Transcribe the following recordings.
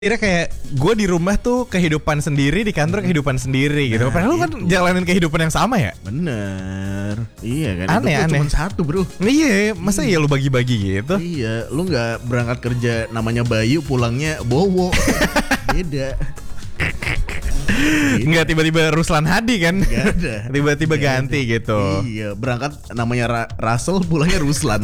Kira kayak gue di rumah tuh kehidupan sendiri, di kantor kehidupan sendiri gitu. Padahal lu kan jalanin kehidupan yang sama ya. Bener. Iya kan. Aneh, itu cuma satu bro. Iya, masa iya lu bagi-bagi gitu. Iya, lu gak berangkat kerja namanya Bayu, pulangnya Bowo. Beda. Nggak tiba-tiba Ruslan Hadi kan. Gak ada. Tiba-tiba ganti gitu. Iya, berangkat namanya Russell, pulangnya Ruslan.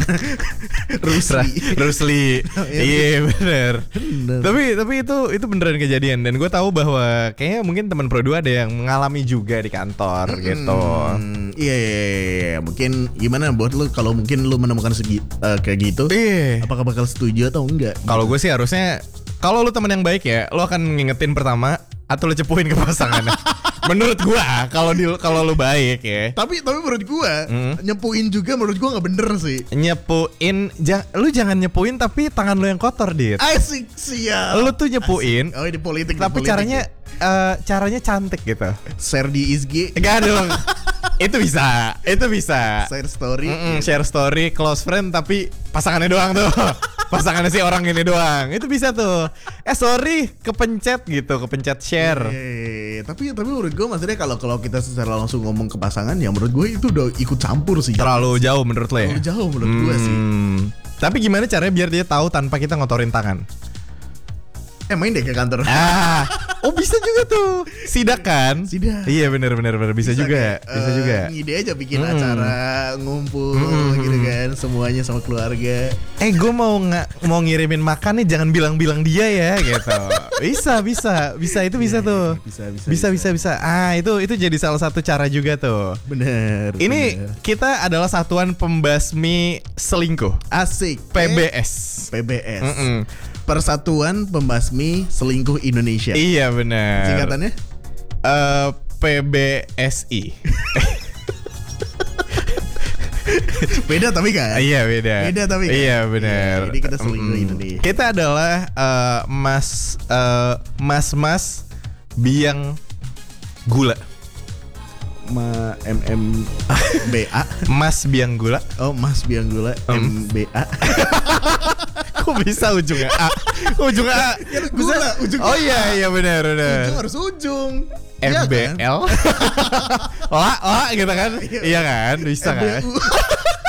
Rusli. Iya bener. Tapi itu beneran kejadian. Dan gue tahu bahwa kayaknya mungkin teman Pro 2 ada yang mengalami juga di kantor gitu. Iya. Mungkin gimana buat lu kalau mungkin lu menemukan kayak gitu? Iya. Apakah bakal setuju atau enggak? Kalau gue sih harusnya, kalau lu teman yang baik ya, lu akan ngingetin pertama atau lu cepuin ke pasangannya. Menurut gua kalau lu baik ya. Tapi menurut gua nyepuin juga menurut gua nggak bener sih. Nyepuin, lu jangan nyepuin tapi tangan lu yang kotor, Dit. Asik, siap. Lu tuh nyepuin. Asik. Oh, ini politik. Tapi politik caranya cantik gitu. Share di IG. Enggak dong. Itu bisa. Share story. Share story close friend tapi pasangannya doang tuh. Pasangannya si orang ini doang. Itu bisa tuh. Sorry, kepencet share. Tapi menurut gue maksudnya kalau kita secara langsung ngomong ke pasangan, ya menurut gue itu udah ikut campur sih. Terlalu jauh menurut lo ya? Terlalu jauh menurut gue sih. Tapi gimana caranya biar dia tahu tanpa kita ngotorin tangan? Main deh ke kantor. Oh bisa juga tuh. Sidak kan? Sidak. Iya benar bisa juga. Bisa juga. Ngide aja bikin acara ngumpul gitu kan, semuanya sama keluarga. Gue mau ngirimin makan nih, jangan bilang dia ya gitu. Bisa itu bisa tuh. Bisa. Itu jadi salah satu cara juga tuh. Bener. Ini kita adalah Satuan Pembasmi Selingkuh. Asik. PBS. Persatuan Pembasmi Selingkuh Indonesia. Iya benar. Singkatannya? PBSI. Beda tapi kan? Iya beda. Beda tapi kan? Iya benar. Jadi kita selingkuh Indonesia. Kita adalah mas biang gula. MBA. Mas biang gula. Oh, Mas biang gula. MBA. Kok bisa ujungnya A? Ujungnya A. Ya, gula, ujungnya. Oh iya benar. Ujung harus ujung. MBL. Lah gitu kan? Iya kan? Bisa kan?